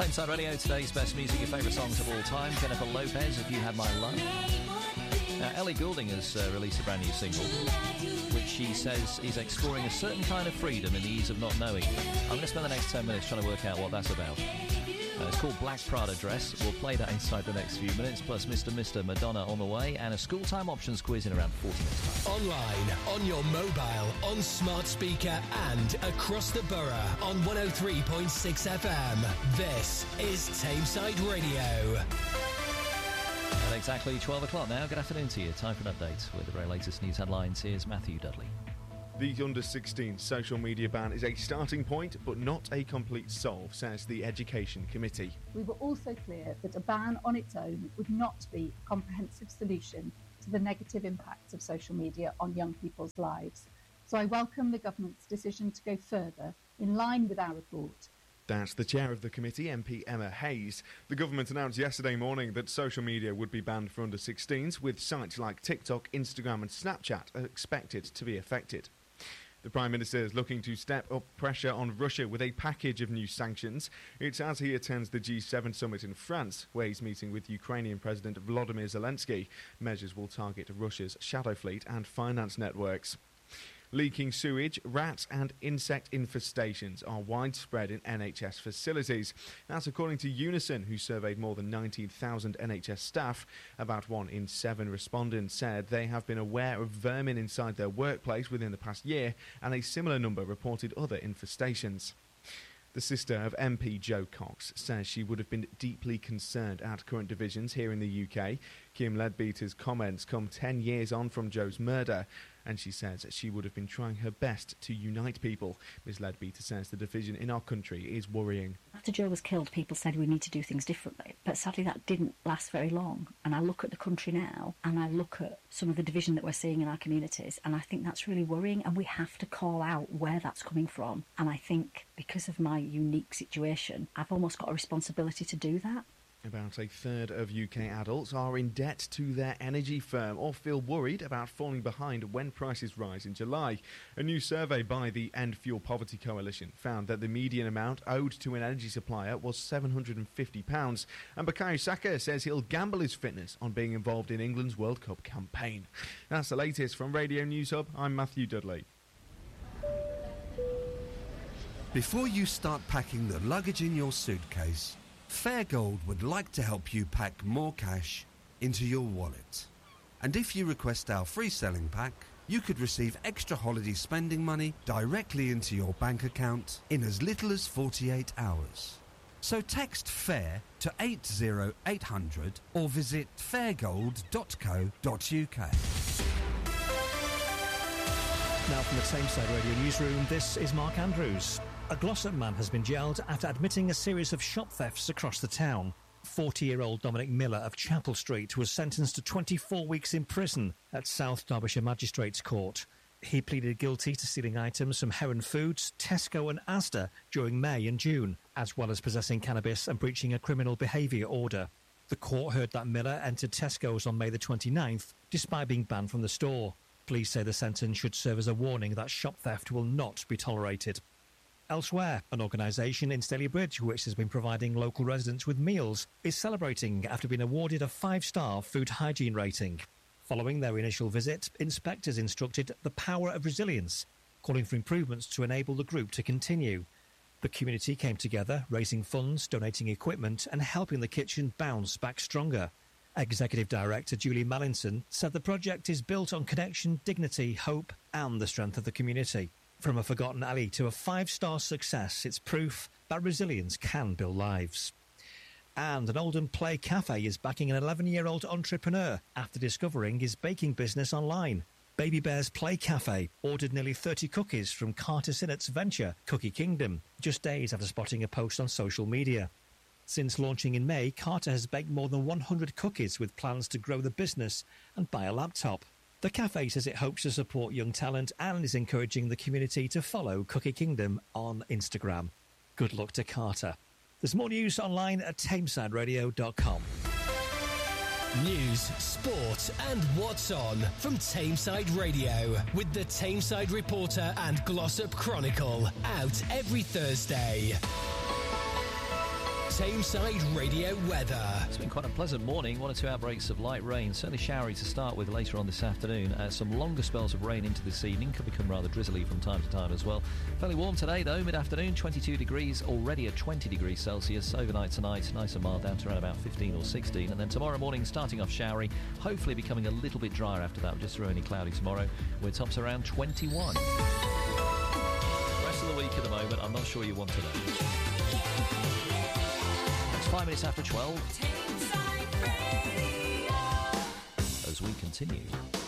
Tameside Radio, today's best music, your favourite songs of all time. Jennifer Lopez, If You Had My Love. Now, Ellie Goulding has released a brand new single, which she says is exploring a certain kind of freedom in the ease of not knowing. I'm going to spend the next 10 minutes trying to work out what that's about. It's called Black Prada Dress. We'll play that inside the next few minutes, plus Mr. Madonna on the way, and a school time options quiz in around 40 minutes time. Online, on your mobile, on smart speaker, and across the borough on 103.6 FM. This is Tameside Radio. At exactly 12 o'clock now, good afternoon to you. Time for an update with the very latest news headlines. Here's Matthew Dudley. The under-16 social media ban is a starting point, but not a complete solve, says the Education Committee. We were also clear that a ban on its own would not be a comprehensive solution to the negative impacts of social media on young people's lives. So I welcome the government's decision to go further, in line with our report. That's the chair of the committee, MP Emma Hayes. The government announced yesterday morning that social media would be banned for under-16s, with sites like TikTok, Instagram and Snapchat expected to be affected. The Prime Minister is looking to step up pressure on Russia with a package of new sanctions. It's as he attends the G7 summit in France, where he's meeting with Ukrainian President Volodymyr Zelensky. Measures will target Russia's shadow fleet and finance networks. Leaking sewage, rat and insect infestations are widespread in NHS facilities. That's according to Unison, who surveyed more than 19,000 NHS staff. About 1 in 7 respondents said they have been aware of vermin inside their workplace within the past year, and a similar number reported other infestations. The sister of MP Jo Cox says she would have been deeply concerned at current divisions here in the UK. Kim Leadbeater's comments come 10 years on from Jo's murder, and she says she would have been trying her best to unite people. Ms Leadbeater says the division in our country is worrying. After Jo was killed, people said we need to do things differently, but sadly that didn't last very long. And I look at the country now, and I look at some of the division that we're seeing in our communities, and I think that's really worrying, and we have to call out where that's coming from. And I think because of my unique situation, I've almost got a responsibility to do that. About a third of UK adults are in debt to their energy firm or feel worried about falling behind when prices rise in July. A new survey by the End Fuel Poverty Coalition found that the median amount owed to an energy supplier was £750. And Bukayo Saka says he'll gamble his fitness on being involved in England's World Cup campaign. That's the latest from Radio News Hub. I'm Matthew Dudley. Before you start packing the luggage in your suitcase, Fairgold would like to help you pack more cash into your wallet. And if you request our free selling pack, you could receive extra holiday spending money directly into your bank account in as little as 48 hours. So text FAIR to 80800 or visit fairgold.co.uk. Now from the Tameside Radio Newsroom, this is Mark Andrews. A Glossop man has been jailed after admitting a series of shop thefts across the town. 40-year-old Dominic Miller of Chapel Street was sentenced to 24 weeks in prison at South Derbyshire Magistrates Court. He pleaded guilty to stealing items from Heron Foods, Tesco and Asda during May and June, as well as possessing cannabis and breaching a criminal behaviour order. The court heard that Miller entered Tesco's on May the 29th, despite being banned from the store. Police say the sentence should serve as a warning that shop theft will not be tolerated. Elsewhere, an organisation in Stalybridge, which has been providing local residents with meals, is celebrating after being awarded a 5-star food hygiene rating. Following their initial visit, inspectors instructed the power of resilience, calling for improvements to enable the group to continue. The community came together, raising funds, donating equipment and helping the kitchen bounce back stronger. Executive Director Julie Mallinson said the project is built on connection, dignity, hope and the strength of the community. From a forgotten alley to a 5-star success, it's proof that resilience can build lives. And an Oldham Play Cafe is backing an 11-year-old entrepreneur after discovering his baking business online. Baby Bear's Play Cafe ordered nearly 30 cookies from Carter Sinnott's venture, Cookie Kingdom, just days after spotting a post on social media. Since launching in May, Carter has baked more than 100 cookies with plans to grow the business and buy a laptop. The cafe says it hopes to support young talent and is encouraging the community to follow Cookie Kingdom on Instagram. Good luck to Carter. There's more news online at tamesideradio.com. News, sport and what's on from Tameside Radio with the Tameside Reporter and Glossop Chronicle, out every Thursday. Tameside Radio weather. It's been quite a pleasant morning. 1 or 2 outbreaks of light rain, certainly showery to start with later on this afternoon. Some longer spells of rain into this evening, could become rather drizzly from time to time as well. Fairly warm today though, mid-afternoon, 22 degrees, already at 20 degrees Celsius. Overnight tonight, nice and mild, down to around about 15 or 16. And then tomorrow morning, starting off showery, hopefully becoming a little bit drier after that, just through any cloudy tomorrow, with tops around 21. Rest of the week at the moment, I'm not sure you want to know. It's 5 minutes after 12. As we continue.